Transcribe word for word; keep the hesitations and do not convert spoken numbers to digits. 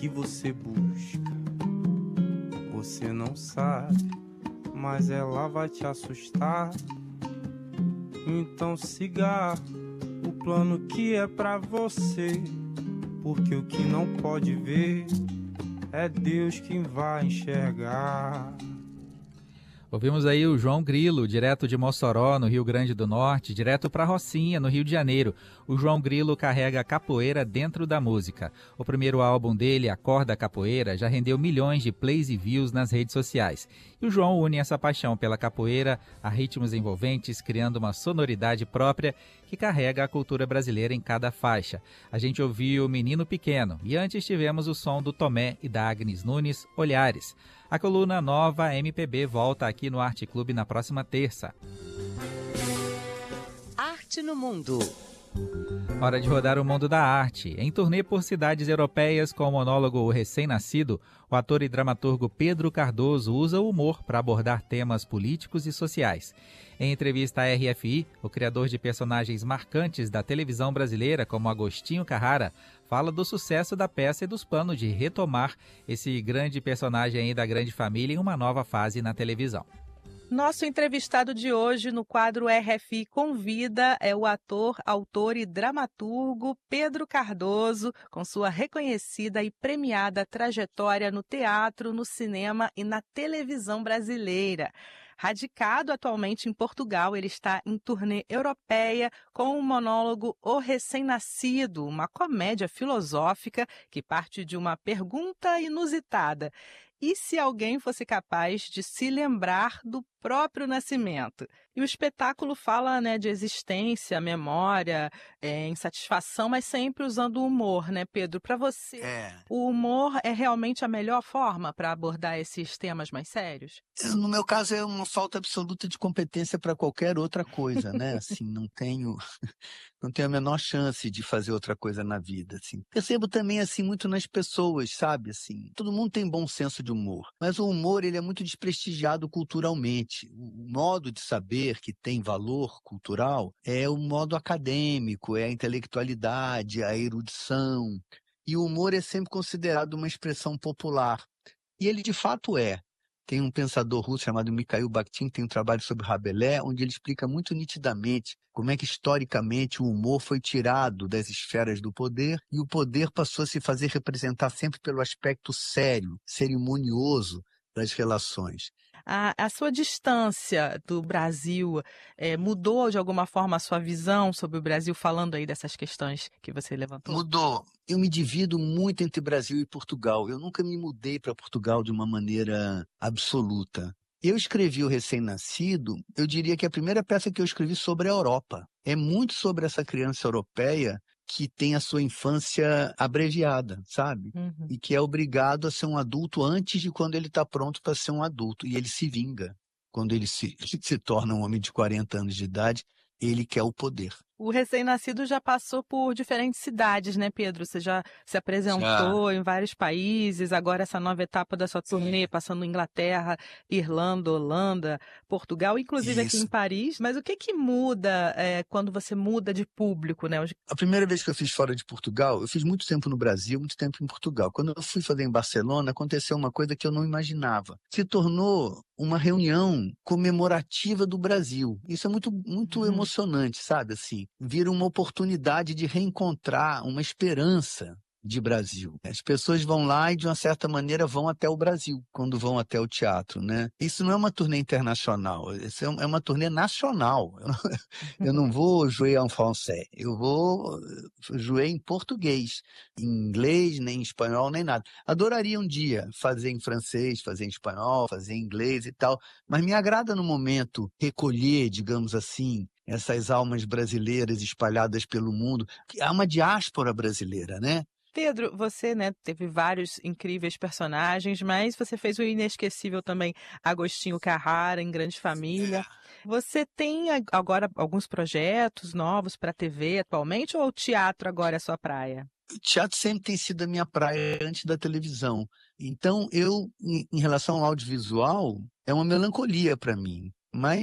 que você busca. Você não sabe, mas ela vai te assustar. Então siga o plano que é pra você, porque o que não pode ver é Deus quem vai enxergar. Ouvimos aí o João Grilo, direto de Mossoró, no Rio Grande do Norte, direto para Rocinha, no Rio de Janeiro. O João Grilo carrega a capoeira dentro da música. O primeiro álbum dele, Acorda Capoeira, já rendeu milhões de plays e views nas redes sociais. E o João une essa paixão pela capoeira a ritmos envolventes, criando uma sonoridade própria que carrega a cultura brasileira em cada faixa. A gente ouviu Menino Pequeno e antes tivemos o som do Tomé e da Agnes Nunes, Olhares. A coluna Nova M P B volta aqui no Arte Clube na próxima terça. Arte no Mundo. Hora de rodar o mundo da arte. Em turnê por cidades europeias com o monólogo O Recém-Nascido, o ator e dramaturgo Pedro Cardoso usa o humor para abordar temas políticos e sociais. Em entrevista à R F I, o criador de personagens marcantes da televisão brasileira, como Agostinho Carrara, fala do sucesso da peça e dos planos de retomar esse grande personagem aí da grande família em uma nova fase na televisão. Nosso entrevistado de hoje no quadro R F I Convida é o ator, autor e dramaturgo Pedro Cardoso, com sua reconhecida e premiada trajetória no teatro, no cinema e na televisão brasileira. Radicado atualmente em Portugal, ele está em turnê europeia com o monólogo O Recém-Nascido, uma comédia filosófica que parte de uma pergunta inusitada. E se alguém fosse capaz de se lembrar do próprio nascimento? E o espetáculo fala, né, de existência, memória, é, insatisfação, mas sempre usando o humor, né, Pedro? Para você, é. o humor é realmente a melhor forma para abordar esses temas mais sérios? No meu caso, é uma falta absoluta de competência para qualquer outra coisa, né? Assim, não tenho, não tenho a menor chance de fazer outra coisa na vida, assim. Percebo também, assim, muito nas pessoas, sabe? Assim, todo mundo tem bom senso de humor, mas o humor, ele é muito desprestigiado culturalmente. O modo de saber que tem valor cultural é o modo acadêmico, é a intelectualidade, a erudição. E o humor é sempre considerado uma expressão popular. E ele, de fato, é. Tem um pensador russo chamado Mikhail Bakhtin, que tem um trabalho sobre Rabelais, onde ele explica muito nitidamente como é que, historicamente, o humor foi tirado das esferas do poder e o poder passou a se fazer representar sempre pelo aspecto sério, cerimonioso das relações. A, a sua distância do Brasil é, mudou de alguma forma a sua visão sobre o Brasil, falando aí dessas questões que você levantou? Mudou. Eu me divido muito entre Brasil e Portugal. Eu nunca me mudei para Portugal de uma maneira absoluta. Eu escrevi O Recém-Nascido, eu diria que é a primeira peça que eu escrevi sobre a Europa. É muito sobre essa criança europeia que tem a sua infância abreviada, sabe? Uhum. E que é obrigado a ser um adulto antes de quando ele está pronto para ser um adulto. E ele se vinga. Quando ele se, se torna um homem de quarenta anos de idade, ele quer o poder. O Recém-Nascido já passou por diferentes cidades, né, Pedro? Você já se apresentou já. em vários países, agora essa nova etapa da sua turnê, passando Inglaterra, Irlanda, Holanda, Portugal, inclusive Isso. aqui em Paris. Mas o que que muda é, quando você muda de público, né? A primeira vez que eu fiz fora de Portugal, eu fiz muito tempo no Brasil, muito tempo em Portugal. Quando eu fui fazer em Barcelona, aconteceu uma coisa que eu não imaginava. Se tornou uma reunião comemorativa do Brasil. Isso é muito, muito uhum. emocionante, sabe, assim. Vira uma oportunidade de reencontrar uma esperança de Brasil. As pessoas vão lá e, de uma certa maneira, vão até o Brasil, quando vão até o teatro, né? Isso não é uma turnê internacional, isso é uma turnê nacional. Eu não vou jouer en français, eu vou jouer em português, em inglês, nem em espanhol, nem nada. Adoraria um dia fazer em francês, fazer em espanhol, fazer em inglês e tal, mas me agrada no momento recolher, digamos assim, essas almas brasileiras espalhadas pelo mundo. Há uma diáspora brasileira, né? Pedro, você, né, teve vários incríveis personagens, mas você fez o inesquecível também Agostinho Carrara em Grande Família. Você tem agora alguns projetos novos para a T V atualmente ou o teatro agora é a sua praia? O teatro sempre tem sido a minha praia antes da televisão. Então, eu, em relação ao audiovisual, é uma melancolia para mim. Mas